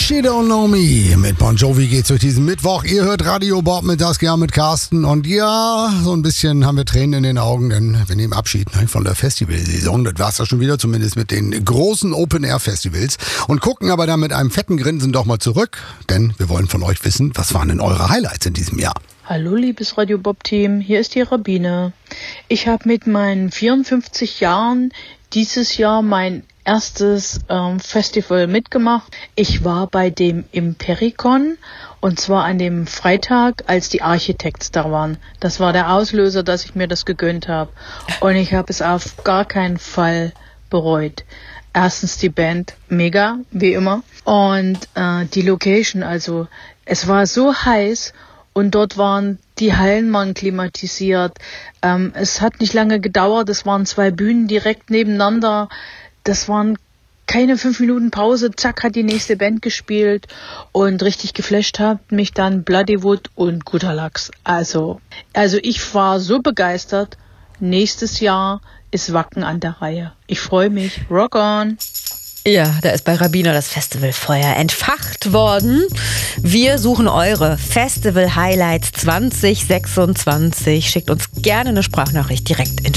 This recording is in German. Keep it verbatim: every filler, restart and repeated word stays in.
She Don't Know Me. Mit Bon Jovi geht's durch diesen Mittwoch. Ihr hört Radio Bob mit das Jahr mit Carsten. Und ja, so ein bisschen haben wir Tränen in den Augen, denn wir nehmen Abschied von der Festivalsaison. Das war's ja schon wieder, zumindest mit den großen Open-Air-Festivals. Und gucken aber dann mit einem fetten Grinsen doch mal zurück. Denn wir wollen von euch wissen, was waren denn eure Highlights in diesem Jahr? Hallo liebes Radio Bob Team, hier ist die Rabine. Ich habe mit meinen vierundfünfzig Jahren dieses Jahr mein erstes ähm, Festival mitgemacht. Ich war bei dem Impericon und zwar an dem Freitag, als die Architects da waren. Das war der Auslöser, dass ich mir das gegönnt habe. Und ich habe es auf gar keinen Fall bereut. Erstens die Band, mega, wie immer. Und äh, die Location, also es war so heiß und dort waren die Hallen waren klimatisiert. Ähm, es hat nicht lange gedauert, es waren zwei Bühnen direkt nebeneinander. Das waren keine fünf Minuten Pause, zack, hat die nächste Band gespielt und richtig geflasht hat mich dann Bloodywood und Guter Lachs. Also, also ich war so begeistert. Nächstes Jahr ist Wacken an der Reihe. Ich freue mich. Rock on! Ja, da ist bei Rabiner das Festivalfeuer entfacht worden. Wir suchen eure Festival-Highlights zwanzig sechsundzwanzig. Schickt uns gerne eine Sprachnachricht direkt in